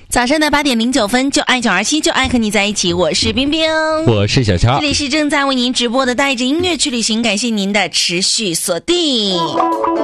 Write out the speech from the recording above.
早上的8:09，就爱927，就爱和你在一起。我是冰冰， 我是小乔， 这里是正在为您直播的带着音乐去旅行，感谢您的持续锁定。